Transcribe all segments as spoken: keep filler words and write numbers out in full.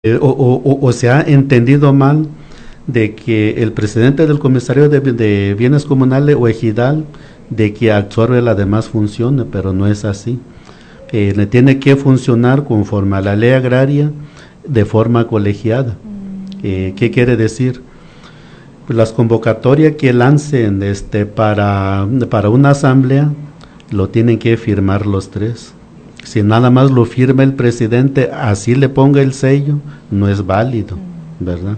Eh, o, o, o se ha entendido mal de que el presidente del comisario de, de bienes comunales o ejidal de que absorbe las demás funciones, pero no es así. Eh, le tiene que funcionar conforme a la ley agraria de forma colegiada. Eh, ¿Qué quiere decir? Pues las convocatorias que lancen este, para, para una asamblea lo tienen que firmar los tres. Si nada más lo firma el presidente, así le ponga el sello, no es válido, ¿verdad?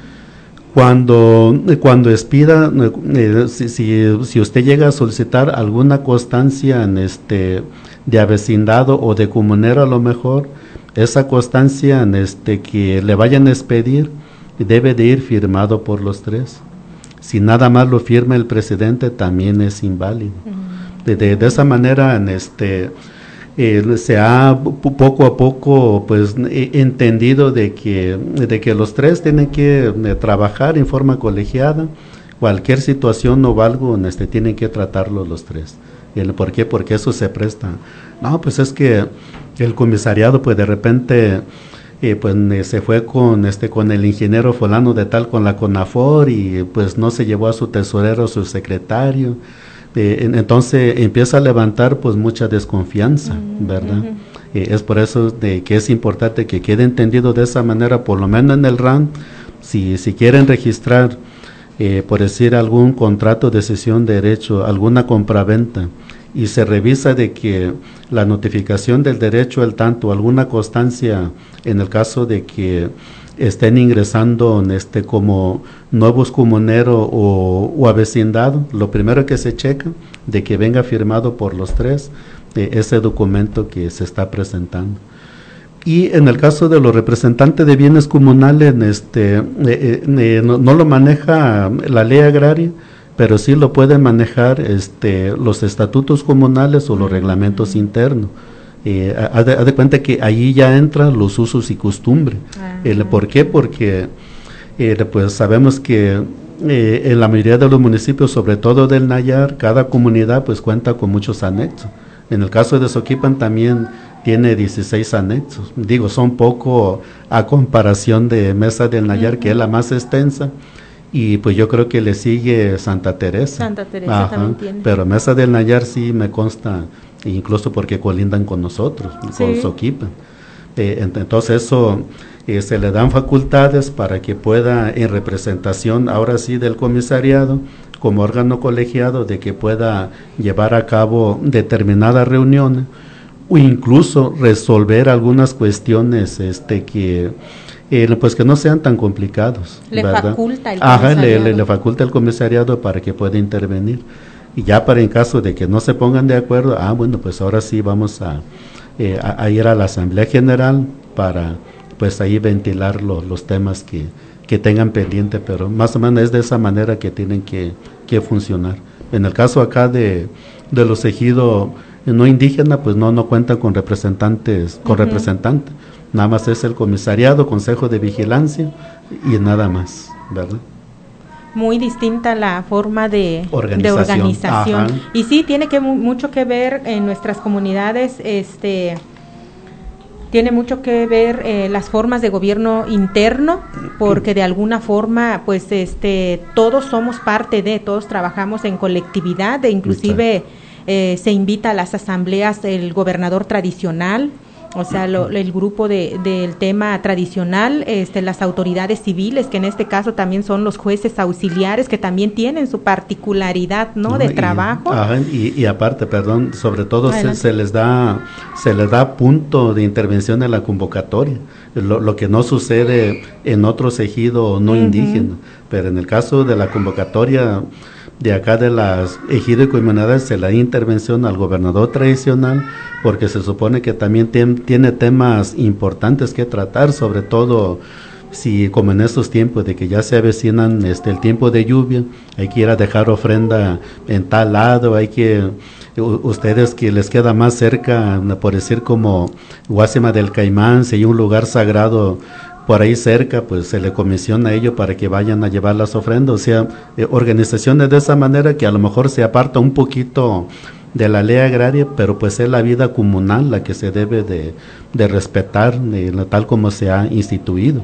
Cuando, cuando expida, eh, si, si, si usted llega a solicitar alguna constancia en este, de avecindado o de comunero, a lo mejor, esa constancia en este, que le vayan a expedir debe de ir firmado por los tres. Si nada más lo firma el presidente, también es inválido. De, de, de esa manera, en este... Eh, se ha poco a poco pues eh, entendido de que, de que los tres tienen que eh, trabajar en forma colegiada. Cualquier situación o algo este, tienen que tratarlo los tres. El, ¿Por qué? Porque eso se presta. No, pues es que el comisariado pues de repente eh, pues eh, se fue con este con el ingeniero fulano de tal con la CONAFOR y pues no se llevó a su tesorero, a su secretario. Eh, entonces empieza a levantar pues mucha desconfianza, uh-huh, ¿verdad? Uh-huh. Eh, es por eso de que es importante que quede entendido de esa manera, por lo menos en el R A M, si, si quieren registrar, eh, por decir algún contrato de cesión de derecho, alguna compraventa, y se revisa de que la notificación del derecho al tanto, alguna constancia, en el caso de que estén ingresando en este como nuevos comuneros o, o avecindado, lo primero que se checa de que venga firmado por los tres eh, ese documento que se está presentando. Y en el caso de los representantes de bienes comunales, este, eh, eh, no, no lo maneja la ley agraria, pero sí lo pueden manejar este, los estatutos comunales o los reglamentos internos. Eh, haz, de, haz de cuenta que ahí ya entran los usos y costumbres. Eh, ¿Por qué? Porque eh, pues sabemos que eh, en la mayoría de los municipios, sobre todo del Nayar, cada comunidad pues cuenta con muchos anexos. En el caso de Zoquipan también tiene dieciséis anexos. Digo, son poco a comparación de Mesa del Nayar, uh-huh, que es la más extensa. Y pues yo creo que le sigue Santa Teresa. Santa Teresa Ajá, también tiene. Pero Mesa del Nayar sí me consta, incluso porque colindan con nosotros, sí, con Zoquipan. Eh, entonces eso eh, se le dan facultades para que pueda, en representación ahora sí del comisariado, como órgano colegiado, de que pueda llevar a cabo determinadas reuniones o incluso resolver algunas cuestiones este que eh, pues que no sean tan complicados. Le ¿verdad? faculta el Ajá, comisariado. le, le, le faculta el comisariado para que pueda intervenir. Y ya para en caso de que no se pongan de acuerdo, ah, bueno, pues ahora sí vamos a, eh, a, a ir a la Asamblea General para, pues ahí ventilar lo, los temas que, que tengan pendiente, pero más o menos es de esa manera que tienen que, que funcionar. En el caso acá de, de los ejidos no indígenas, pues no, no cuentan con representantes, con uh-huh, representantes, nada más es el comisariado, consejo de vigilancia y nada más, ¿verdad? Muy distinta la forma de organización, de organización. Ajá. Y sí, tiene que mucho que ver en nuestras comunidades, este tiene mucho que ver eh, las formas de gobierno interno, porque de alguna forma pues este todos somos parte de, todos trabajamos en colectividad, e inclusive eh, se invita a las asambleas el gobernador tradicional, o sea, lo, el grupo de, del tema tradicional, este, las autoridades civiles, que en este caso también son los jueces auxiliares, que también tienen su particularidad, ¿no?, no de y, trabajo. Ajá, y, y aparte, perdón, sobre todo se, se les da se les da punto de intervención en la convocatoria, lo, lo que no sucede en otros ejidos no uh-huh, indígenas, pero en el caso de la convocatoria de acá de las ejidos y comunidades se le da intervención al gobernador tradicional, porque se supone que también tem, tiene temas importantes que tratar, sobre todo si como en estos tiempos de que ya se avecinan este el tiempo de lluvia, hay que ir a dejar ofrenda en tal lado, hay que ustedes que les queda más cerca, por decir como Guásima del Caimán, si hay un lugar sagrado por ahí cerca, pues se le comisiona a ellos para que vayan a llevar las ofrendas, o sea, eh, organizaciones de esa manera que a lo mejor se aparta un poquito de la ley agraria, pero pues es la vida comunal la que se debe de, de respetar, eh, tal como se ha instituido.